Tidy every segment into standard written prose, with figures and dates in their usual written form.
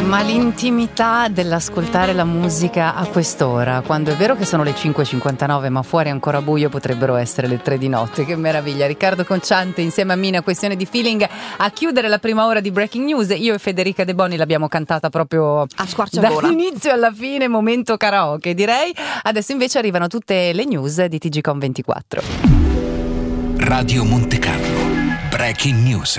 Ma l'intimità dell'ascoltare la musica a quest'ora, quando è vero che sono le 5.59 ma fuori è ancora buio, potrebbero essere le 3 di notte, che meraviglia. Riccardo Conciante insieme a Mina, Questione di Feeling, a chiudere la prima ora di Breaking News. Io e Federica De Boni l'abbiamo cantata proprio a squarciagola, dall'inizio alla fine, momento karaoke direi. Adesso invece arrivano tutte le news di TGcom 24. Radio Monte Carlo, Breaking News.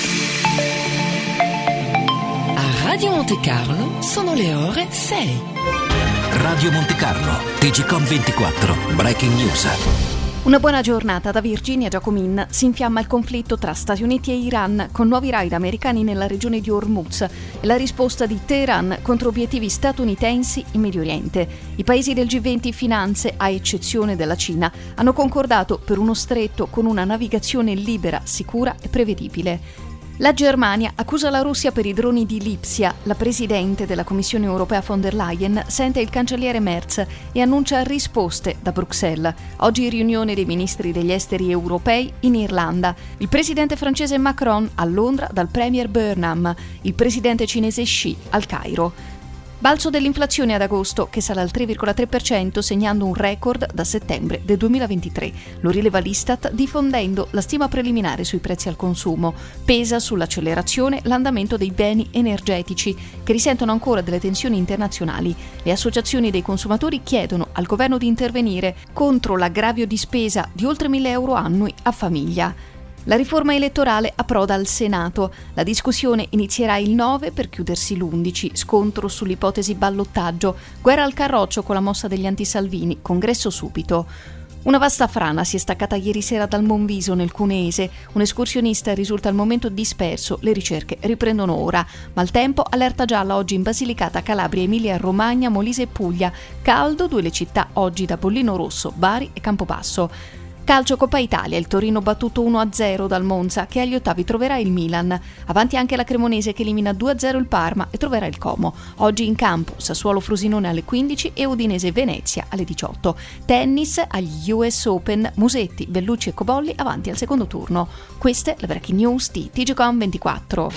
Radio Monte Carlo sono le ore 6. Radio Monte Carlo, TGcom 24, Breaking News. Una buona giornata da Virginia Giacomin. Si infiamma il conflitto tra Stati Uniti e Iran con nuovi raid americani nella regione di Hormuz e la risposta di Teheran contro obiettivi statunitensi in Medio Oriente. I paesi del G20 Finanze, a eccezione della Cina, hanno concordato per uno stretto con una navigazione libera, sicura e prevedibile. La Germania accusa la Russia per i droni di Lipsia. La presidente della Commissione europea von der Leyen sente il cancelliere Merz e annuncia risposte da Bruxelles. Oggi riunione dei ministri degli esteri europei in Irlanda. Il presidente francese Macron a Londra dal premier Burnham. Il presidente cinese Xi al Cairo. Balzo dell'inflazione ad agosto, che sale al 3,3%, segnando un record da settembre del 2023. Lo rileva l'Istat diffondendo la stima preliminare sui prezzi al consumo. Pesa sull'accelerazione l'andamento dei beni energetici, che risentono ancora delle tensioni internazionali. Le associazioni dei consumatori chiedono al governo di intervenire contro l'aggravio di spesa di oltre 1.000 euro annui a famiglia. La riforma elettorale approda al Senato. La discussione inizierà il 9 per chiudersi l'11. Scontro sull'ipotesi ballottaggio. Guerra al carroccio con la mossa degli anti-Salvini. Congresso subito. Una vasta frana si è staccata ieri sera dal Monviso, nel Cuneese. Un escursionista risulta al momento disperso. Le ricerche riprendono ora. Maltempo, allerta gialla oggi in Basilicata, Calabria, Emilia, Romagna, Molise e Puglia. Caldo, 2 le città oggi da Pollino Rosso, Bari e Campobasso. Calcio Coppa Italia, il Torino battuto 1-0 dal Monza, che agli ottavi troverà il Milan. Avanti anche la Cremonese che elimina 2-0 il Parma e troverà il Como. Oggi in campo Sassuolo Frosinone alle 15 e Udinese Venezia alle 18. Tennis agli US Open, Musetti, Bellucci e Cobolli avanti al secondo turno. Queste le breaking news di TGcom 24.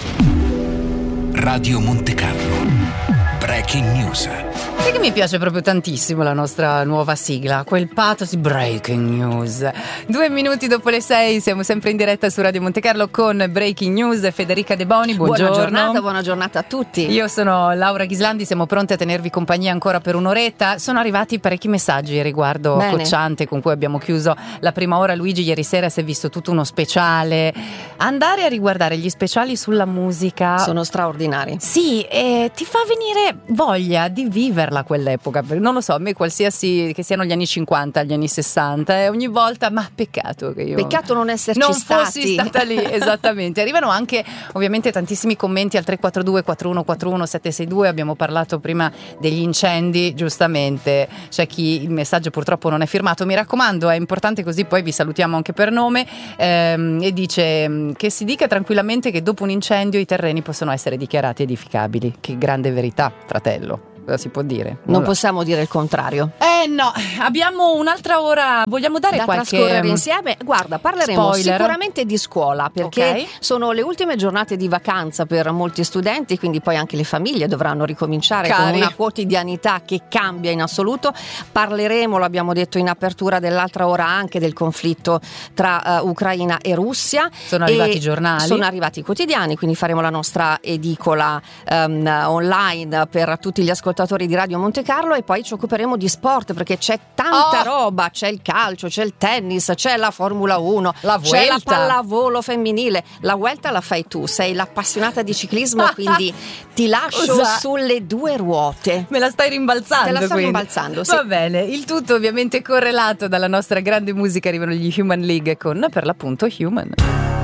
Radio Monte Carlo, Breaking News. Sai che mi piace proprio tantissimo la nostra nuova sigla, quel pathos Breaking News. 2 minuti dopo le 6 siamo sempre in diretta su Radio Monte Carlo con Breaking News. Federica De Boni, buongiorno. Buona giornata a tutti. Io sono Laura Ghislandi, siamo pronti a tenervi compagnia ancora per un'oretta. Sono arrivati parecchi messaggi riguardo Cocciante, con cui abbiamo chiuso la prima ora. Luigi ieri sera si è visto tutto uno speciale. Andare a riguardare gli speciali sulla musica sono straordinari. Sì, e ti fa venire voglia di viverla quell'epoca. Non lo so, a me qualsiasi che siano gli anni 50, gli anni 60, e ogni volta, ma peccato che io peccato non esserci non stati. fossi stata lì. Esattamente. Arrivano anche ovviamente tantissimi commenti al 342 4141 762. Abbiamo parlato prima degli incendi, giustamente c'è chi il messaggio purtroppo non è firmato, mi raccomando, è importante, così poi vi salutiamo anche per nome, e dice che si dica tranquillamente che dopo un incendio i terreni possono essere dichiarati edificabili. Che grande verità, fratello. Cosa si può dire? Non possiamo dire il contrario. No, abbiamo un'altra ora. Vogliamo dare da qualche trascorrere insieme? Guarda, parleremo spoiler? Sicuramente di scuola, perché sono le ultime giornate di vacanza per molti studenti, quindi poi anche le famiglie dovranno ricominciare con una quotidianità che cambia in assoluto. Parleremo, lo abbiamo detto in apertura dell'altra ora, anche del conflitto tra Ucraina e Russia. Sono arrivati i giornali. Sono arrivati i quotidiani, quindi faremo la nostra edicola online per tutti gli ascoltatori di Radio Monte Carlo, e poi ci occuperemo di sport, perché c'è tanta roba, c'è il calcio, c'è il tennis, c'è la Formula 1, c'è la pallavolo femminile. La Vuelta la fai tu, sei l'appassionata di ciclismo, quindi ti lascio sulle 2 ruote. Me la stai rimbalzando. Te la sto quindi rimbalzando, sì. Va bene, il tutto ovviamente correlato dalla nostra grande musica. Arrivano gli Human League con, per l'appunto, Human.